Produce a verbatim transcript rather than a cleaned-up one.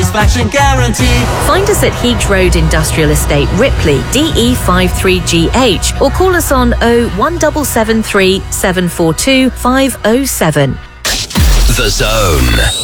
satisfaction guarantee. Find us at Heath Road Industrial Estate, Ripley, D E five three G H, or call us on oh one seven seven three seven four two five oh seven. The Zone.